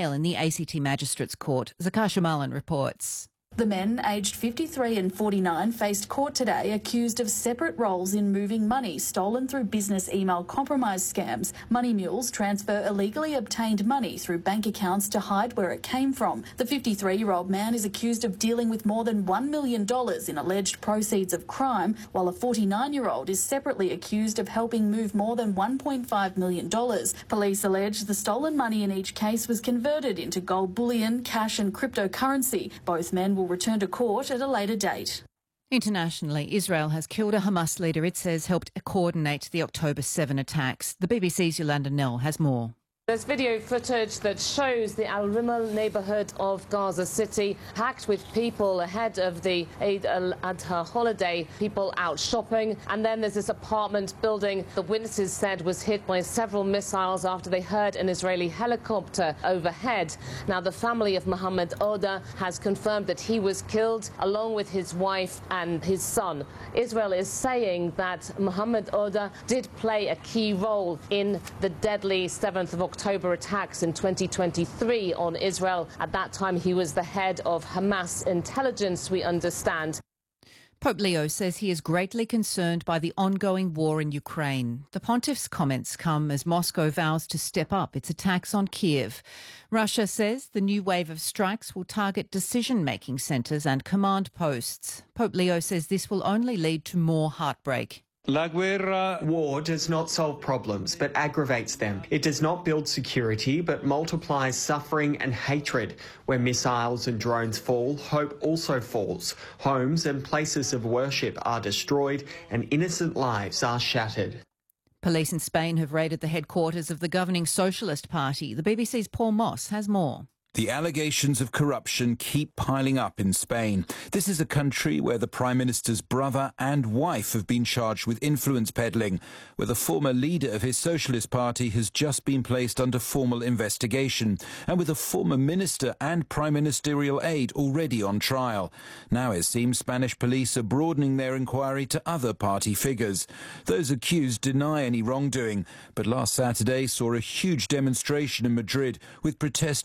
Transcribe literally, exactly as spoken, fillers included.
trial in the A C T Magistrates Court. Zakasha Marlin reports. The men, aged fifty-three and forty-nine, faced court today accused of separate roles in moving money stolen through business email compromise scams. Money mules transfer illegally obtained money through bank accounts to hide where it came from. The fifty-three-year-old man is accused of dealing with more than one million dollars in alleged proceeds of crime, while a forty-nine-year-old is separately accused of helping move more than one point five million dollars. Police allege the stolen money in each case was converted into gold bullion, cash and cryptocurrency. Both men will return to court at a later date. Internationally, Israel has killed a Hamas leader it says helped coordinate the October seventh attacks. The B B C's Yolanda Nell has more. There's video footage that shows the Al Rimal neighbourhood of Gaza City packed with people ahead of the Eid al-Adha holiday, people out shopping. And then there's this apartment building the witnesses said was hit by several missiles after they heard an Israeli helicopter overhead. Now, the family of Mohammed Oda has confirmed that he was killed along with his wife and his son. Israel is saying that Mohammed Oda did play a key role in the deadly seventh of October October attacks in twenty twenty-three on Israel. At that time, he was the head of Hamas intelligence, we understand. Pope Leo says he is greatly concerned by the ongoing war in Ukraine. The pontiff's comments come as Moscow vows to step up its attacks on Kiev. Russia says the new wave of strikes will target decision-making centres and command posts. Pope Leo says this will only lead to more heartbreak. La guerra. War does not solve problems, but aggravates them. It does not build security, but multiplies suffering and hatred. Where missiles and drones fall, hope also falls. Homes and places of worship are destroyed, and innocent lives are shattered. Police in Spain have raided the headquarters of the governing Socialist Party. The B B C's Paul Moss has more. The allegations of corruption keep piling up in Spain. This is a country where the Prime Minister's brother and wife have been charged with influence peddling, where the former leader of his Socialist Party has just been placed under formal investigation, and with a former minister and prime ministerial aide already on trial. Now it seems Spanish police are broadening their inquiry to other party figures. Those accused deny any wrongdoing, but last Saturday saw a huge demonstration in Madrid with protesters